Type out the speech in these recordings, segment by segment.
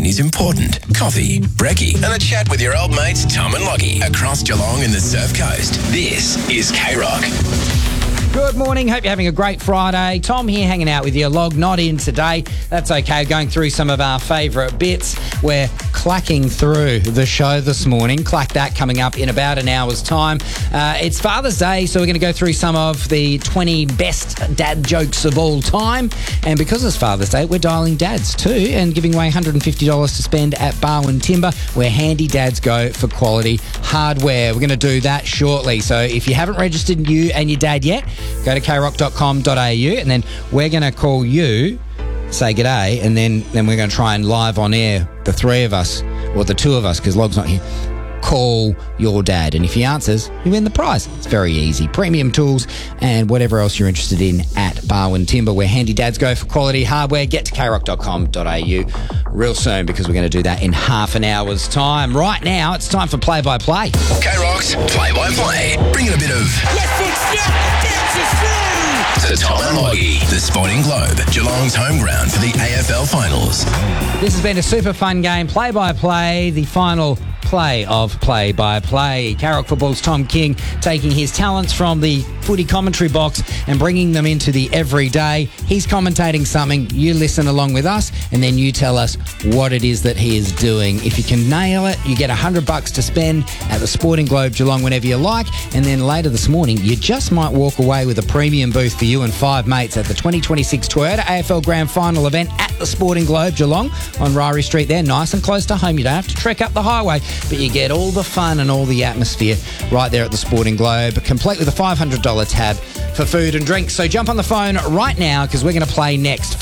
is important. Coffee, brekkie, and a chat with your old mates Tom and Lockie across Geelong and the Surf Coast. This is K-Rock. Good morning. Hope you're having a great Friday. Tom here hanging out with you. Log not in today. That's okay. Going through some of our favourite bits. We're clacking through the show this morning. Clack that coming up in about an hour's time. It's Father's Day, so we're going to go through some of the 20 best dad jokes of all time. And because it's Father's Day, we're dialing dads too and giving away $150 to spend at Barwon Timber, where handy dads go for quality hardware. We're going to do that shortly. So if you haven't registered you and your dad yet, go to krock.com.au and then we're going to call you, say g'day, and then we're going to try and live on air, the three of us, or the two of us, because Log's not here, call your dad. And if he answers, you win the prize. It's very easy. Premium tools and whatever else you're interested in at Barwon Timber, where handy dads go for quality hardware. Get to krock.com.au real soon, because we're going to do that in half an hour's time. Right now, it's time for play-by-play. K-Rock's play-by-play. Bringing a bit of left foot snap, dances through. to Tom and Lockie, the Sporting Globe, Geelong's home ground for the AFL Finals. This has been a super fun game. Play-by-play, the final play of play-by-play. K-Rock Football's Tom King taking his talents from the footy commentary box and bringing them into the everyday. He's commentating something, you listen along with us, and then you tell us what it is that he is doing. If you can nail it, you get $100 to spend at the Sporting Globe Geelong whenever you like, and then later this morning, you just might walk away with a premium booth for you and five mates at the 2026 Toyota AFL Grand Final event at the Sporting Globe Geelong on Ryrie Street there, nice and close to home. You don't have to trek up the highway, but you get all the fun and all the atmosphere right there at the Sporting Globe, complete with a $500 tab for food and drinks. So jump on the phone right now, because we're going to play next.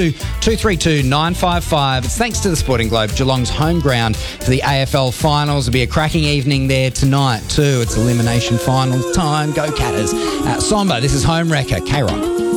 52-232-955. It's thanks to the Sporting Globe, Geelong's home ground for the AFL Finals. It'll be a cracking evening there tonight too. It's elimination finals time. Go Catters. Somber, this is Home Wrecker, K-Rock.